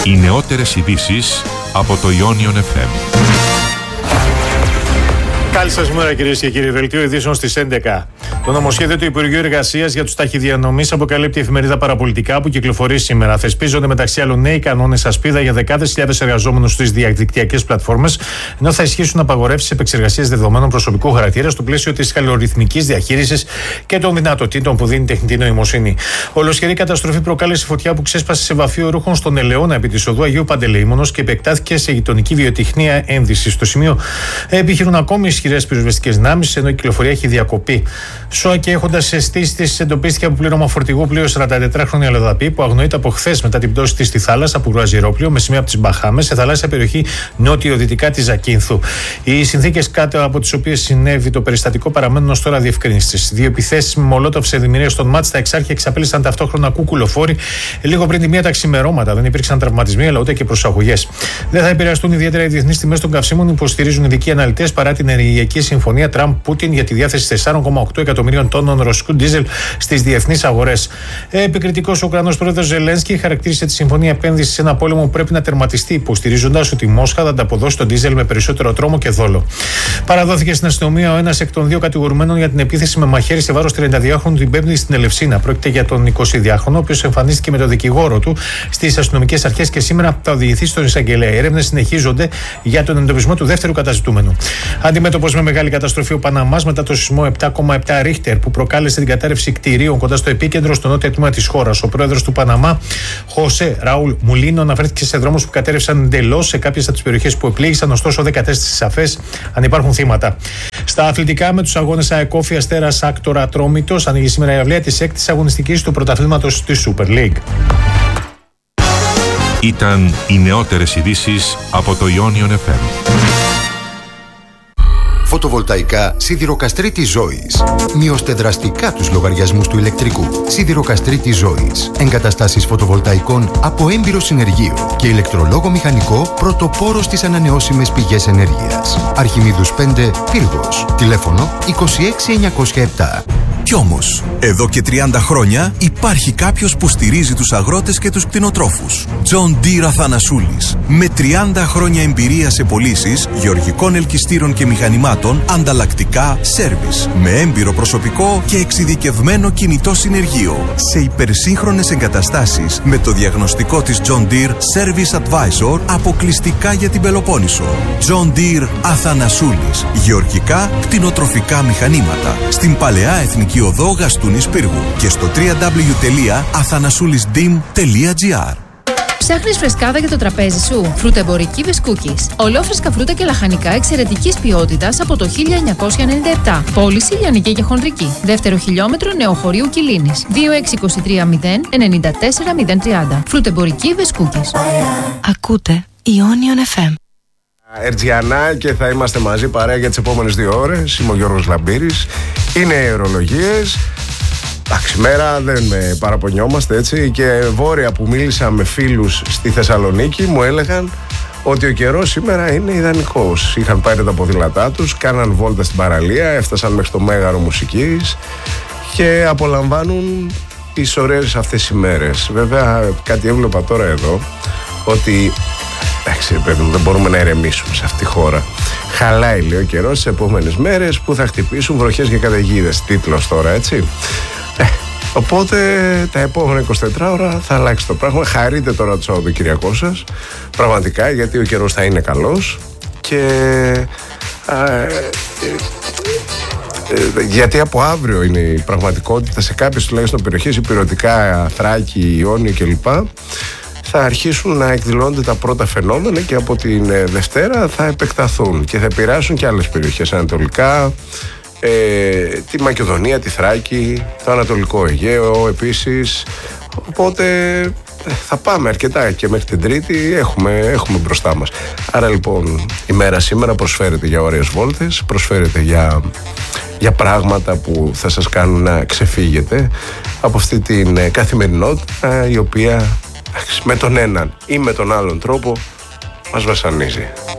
Οι νεότερες ειδήσεις από το Ionion FM. Καλή σας μέρα, κυρίες και κύριοι. Δελτίο ειδήσεων στις 11. Το νομοσχέδιο του Υπουργείου Εργασίας για τους ταχυδιανομείς αποκαλύπτει η εφημερίδα Παραπολιτικά που κυκλοφορεί σήμερα. Θεσπίζονται μεταξύ άλλων νέοι κανόνες ασπίδα για δεκάδες χιλιάδες εργαζόμενους στις διαδικτυακές πλατφόρμες, ενώ θα ισχύσουν απαγορεύσεις επεξεργασίας δεδομένων προσωπικού χαρακτήρα στο πλαίσιο της χαλιορυθμικής διαχείρισης και των δυνατοτήτων που δίνει η τεχνητή νοημοσύνη. Ολοσχερή καταστροφή προκάλεσε φωτιά που ξέσπασε σε βαφείο ρούχων στον Ελαιώνα επί της οδού Αγίου Παντελεήμονος και επεκτάθηκε σε γειτονική βιοτεχνία ένδυση. Στο σημείο επιχειρούν ακόμη ισχυρές πυροσβεστικές δυνάμεις, ενώ η κυκλοφορία έχει διακοπεί. ΣΟΑ και έχοντας αισθήσει της εντοπίστηκε από πλήρωμα φορτηγού πλοίο 44χρονη αλλοδαπή που αγνοείται από χθες μετά την πτώση της στη θάλασσα που κρουαζιερόπλοιο με σημεία από τις Μπαχάμες σε θαλάσσια περιοχή νότιο-δυτικά της Ζακίνθου. Οι συνθήκες κάτω από τις οποίες συνέβη το περιστατικό παραμένουν ως τώρα διευκρινίστες. Δύο επιθέσεις με μολότοφ σε δημιουργία στον ΜΑΤ στα Εξάρχεια εξαπέλυσαν ταυτόχρονα κουκουλοφόροι λίγο πριν τη μία τα ξημερώματα. Δεν υπήρξαν τραυματισμοί αλλά ούτε και προσαγωγές. Δεν θα επηρεαστούν ιδιαίτερα οι διεθνείς τιμές των καυσίμων, υποστηρίζουν ειδικοί αναλυτές παρά την ενεργειακή συμφωνία Τραμπ-Πούτιν για τη διάθεση 4,8 εκατομμυρίων τόνων ρωσικού ντίζελ στις διεθνείς αγορές. Επικριτικός ο Ουκρανός πρόεδρος Ζελένσκι χαρακτήρισε τη συμφωνία επένδυση σε ένα πόλεμο που πρέπει να τερματιστεί, υποστηρίζοντας ότι η Μόσχα θα ανταποδώσει τον ντίζελ με περισσότερο τρόμο και δόλο. Παραδόθηκε στην αστυνομία ο ένας εκ των δύο κατηγορουμένων για την επίθεση με μαχαίρι σε βάρος 32χρονου την Πέμπτη στην Ελευσίνα. Πρόκειται για τον 22χρονο, ο οποίος εμφανίστηκε με τον δικηγόρο του στις αστυνομικές αρχές και σήμερα θα οδηγηθεί στον εισαγγελέα. Οι έρευνες συνεχίζονται για τον εντοπισμό του δεύτερου καταζητούμενου. Αντιμέτωπος με μεγάλη καταστροφή ο Παναμάς μετά το σεισμό 7,7 Ρίχτερ που προκάλεσε την κατάρρευση κτηρίων κοντά στο επίκεντρο στο νότιο τμήμα της χώρας. Ο πρόεδρος του Παναμά, Χωσέ Ραούλ Μουλίνο, αναφέρθηκε σε δρόμους που κατέρευσαν εντελώς σε κάποιες από τις περιοχές που επλήγησαν, ωστόσο δεν κατέστησε σαφές αν υπάρχουν θύματα. Στα αθλητικά, με τους αγώνες ΑΕΚΟΦΗ Αστέρας Άκτορα Ατρόμητος, ανοίγει σήμερα η αυλαία της 6ης αγωνιστικής του πρωταθλήματος της Super League. Ήταν οι νεότερες ειδήσεις από το Ionion FM. Φωτοβολταϊκά Σιδηροκαστρίτη Ζωής. Μειώστε δραστικά τους λογαριασμούς του ηλεκτρικού. Σιδηροκαστρίτη Ζωής. Εγκαταστάσεις φωτοβολταϊκών από έμπειρο συνεργείο και ηλεκτρολόγο μηχανικό πρωτοπόρο στις ανανεώσιμες πηγές ενέργειας. Αρχιμίδους 5, Πύργος. Τηλέφωνο 26907. Κι όμως, εδώ και 30 χρόνια υπάρχει κάποιος που στηρίζει τους αγρότες και τους κτηνοτρόφους. John Deere Αθανασούλης. Με 30 χρόνια εμπειρία σε πωλήσεις γεωργικών ελκυστήρων και μηχανημάτων, ανταλλακτικά, σέρβις. Με έμπειρο προσωπικό και εξειδικευμένο κινητό συνεργείο. Σε υπερσύγχρονες εγκαταστάσεις με το διαγνωστικό της John Deere Service Advisor αποκλειστικά για την Πελοπόννησο. John Deere Αθανασούλης. Γεωργικά, κτηνοτροφικά μηχανήματα. Στην Παλαιά Εθνική Οδό Γαστούνης Πύργου και στο www.athanasoulisdim.gr. Ψάχνεις φρεσκάδα για το τραπέζι σου? Φρουτεμπορική Βεσκούκης. Ολόφρεσκα φρούτα και λαχανικά εξαιρετικής ποιότητας από το 1997. Πώληση λιανική και χονδρική. Δεύτερο χιλιόμετρο Νεοχωρίου Κιλίνης. 26230 94030. Φρουτεμπορική Βεσκούκης. Ακούτε Ionion FM. Ερτζιανά και θα είμαστε μαζί παρέα για τις επόμενες 2 ώρες. Είμαι ο Γιώργος Λαμπύρης. Είναι οι ορολογίες. Εντάξει, μέρα δεν με παραπονιόμαστε, έτσι. Και βόρεια που μίλησα με φίλους στη Θεσσαλονίκη μου έλεγαν ότι ο καιρός σήμερα είναι ιδανικός. Είχαν πάρει τα ποδήλατά τους, κάναν βόλτα στην παραλία, έφτασαν μέχρι το Μέγαρο Μουσικής και απολαμβάνουν τις ωραίες αυτές οι μέρες. Βέβαια κάτι έβλεπα τώρα εδώ, ότι εντάξει, δεν μπορούμε να ηρεμήσουμε σε αυτή τη χώρα. Χαλάει, λέει, ο καιρός στις επόμενες μέρες που θα χτυπήσουν βροχές και καταιγίδες. Τίτλος τώρα, έτσι. Οπότε τα επόμενα 24 ώρα θα αλλάξει το πράγμα. Χαρείτε τώρα το Σαββατοκυριακό σας, πραγματικά, γιατί ο καιρός θα είναι καλός και γιατί από αύριο είναι η πραγματικότητα σε κάποιες τουλάχιστον περιοχές, Ηπειρωτικά, Θράκη, Ιόνιο κλπ. Θα αρχίσουν να εκδηλώνονται τα πρώτα φαινόμενα και από την Δευτέρα θα επεκταθούν και θα επηρεάσουν και άλλες περιοχές ανατολικά, τη Μακεδονία, τη Θράκη, το Ανατολικό Αιγαίο επίσης. Οπότε θα πάμε αρκετά και μέχρι την Τρίτη έχουμε μπροστά μας. Άρα λοιπόν η μέρα σήμερα προσφέρεται για ωραίες βόλτες, προσφέρεται για πράγματα που θα σας κάνουν να ξεφύγετε από αυτή την καθημερινότητα η οποία με τον έναν ή με τον άλλον τρόπο μας βασανίζει.